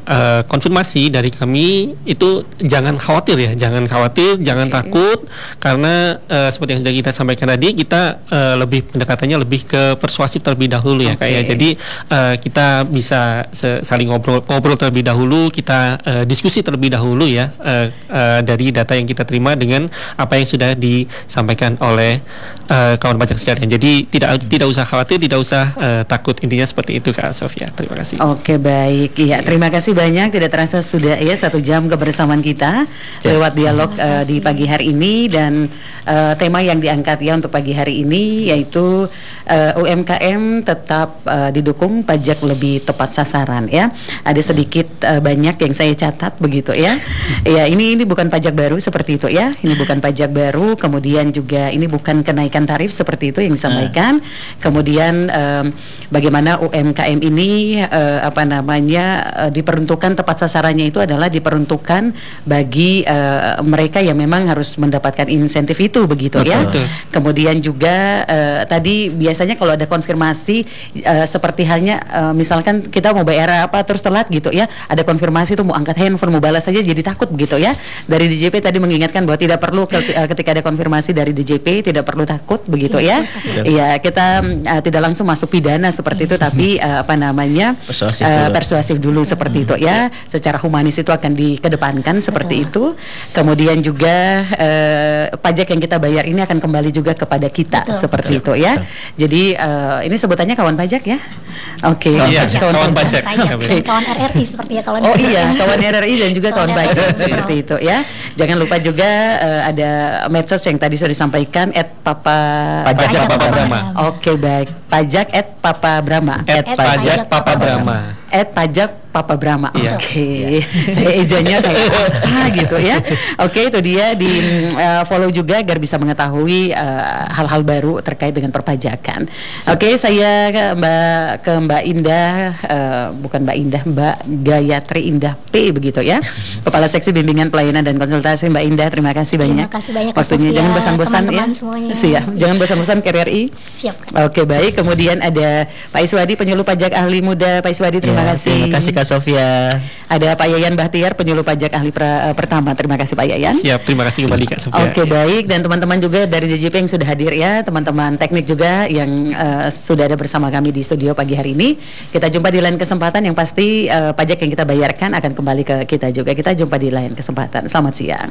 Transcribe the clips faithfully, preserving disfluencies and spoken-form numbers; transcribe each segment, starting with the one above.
uh, konfirmasi dari kami itu jangan khawatir ya, jangan khawatir, jangan okay. takut karena uh, seperti yang sudah kita sampaikan tadi, kita uh, lebih pendekatannya lebih ke persuasif terlebih dahulu ya okay. kayak. Jadi uh, kita bisa saling ngobrol ngobrol terlebih dahulu, kita uh, diskusi terlebih dahulu ya uh, uh, dari data yang kita terima dengan apa yang sudah disampaikan oleh uh, kawan pajak sekalian. Jadi tidak hmm. tidak usah khawatir, tidak usah uh, takut, intinya seperti itu Kak Sofia. Terima kasih. Oke, baik. Iya, terima kasih banyak. Tidak terasa sudah ya satu jam kebersamaan kita ya. lewat dialog uh, di pagi hari ini, dan uh, tema yang diangkat ya untuk pagi hari ini yaitu uh, U M K M tetap uh, didukung, pajak lebih tepat sasaran ya. Ada sedikit uh, banyak yang saya catat begitu ya. Ya, ini ini bukan pajak baru seperti itu ya. Ini bukan pajak baru, kemudian juga ini bukan kenaikan tarif seperti itu yang disampaikan. Kemudian um, bagaimana U M K M ini uh, apa namanya uh, diperuntukkan, tepat sasarannya itu adalah diperuntukkan bagi uh, mereka yang memang harus mendapatkan insentif itu begitu betul, ya. Betul. Kemudian juga uh, tadi biasanya kalau ada konfirmasi uh, seperti halnya uh, misalkan kita mau bayar apa terus telat gitu ya, ada konfirmasi tuh mau angkat handphone, mau balas saja jadi takut begitu ya. Dari D J P tadi mengingatkan bahwa tidak perlu ketika ada konfirmasi dari D J P tidak perlu takut begitu ya. Iya, kita uh, tidak langsung masuk pidana seperti itu, tapi uh, apa namanya persuasif, uh, persuasif dulu seperti itu ya. Secara humanis itu akan dikedepankan seperti itu. Kemudian juga uh, pajak yang kita bayar ini akan kembali juga kepada kita betul, seperti betul, itu ya. Betul. Jadi uh, ini sebutannya kawan pajak ya. Oke, okay. iya, kawan, kawan pajak, pajak. Okay. Kawan R R I seperti ya kawan. Oh iya, kawan R R I dan juga kawan pajak seperti itu ya. Jangan lupa juga uh, ada medsos yang tadi sudah disampaikan at papa pajak, pajak Papa Brahma. Oke, okay, baik. Pajak at Papa Brahma. At pajak Papa Brahma. At pajak Papa Brahma. Iya. Oke. Okay. Saya ejanya kayak apa gitu ya. Oke, okay, itu dia di uh, follow juga agar bisa mengetahui uh, hal-hal baru terkait dengan perpajakan. Oke, okay, saya ke Mbak ke Mbak Indah uh, bukan Mbak Indah, Mbak Gayatri Indah P begitu ya. Kepala Seksi Bimbingan Pelayanan dan Konsultasi. Mbak Indah, terima kasih banyak. Terima kasih banyak waktunya. Jangan bosan-bosan ya. Semuanya. Siap. Jangan bosan-bosan ke R R I. Siap. Oke, okay, baik. Kemudian ada Pak Iswadi, penyuluh pajak ahli muda. Pak Iswadi, terima ya, kasih. Terima kasih Kak Sofia. Ada Pak Yayan Bahtiar, penyuluh pajak ahli pra, uh, pertama. Terima kasih Pak Yayan. Siap, terima kasih kembali Kak Sofia. Oke, okay, baik. Dan teman-teman juga dari D J P yang sudah hadir ya, teman-teman teknik juga yang uh, sudah ada bersama kami di studio pagi hari ini. Kita jumpa di lain kesempatan, yang pasti uh, pajak yang kita bayarkan akan kembali ke kita juga. Kita jumpa di lain kesempatan. Selamat siang.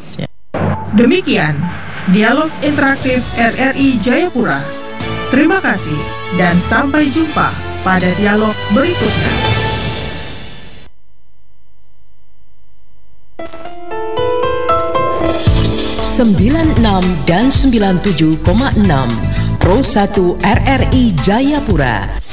Demikian dialog interaktif R R I Jayapura. Terima kasih dan sampai jumpa pada dialog berikutnya. sembilan puluh enam dan sembilan puluh tujuh koma enam Pro satu R R I Jayapura.